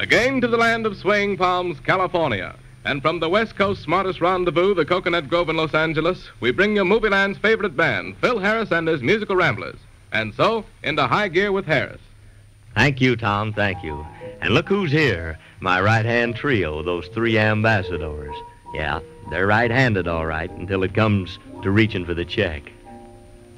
Again to the land of swaying palms, California. And from the West Coast smartest rendezvous, the Coconut Grove in Los Angeles, we bring you Movieland's favorite band, Phil Harris and his musical Ramblers. And so, into High Gear with Harris. Thank you, Tom, thank you. And look who's here, my right-hand trio, those three ambassadors. Yeah, they're right-handed, all right, until it comes to reaching for the check.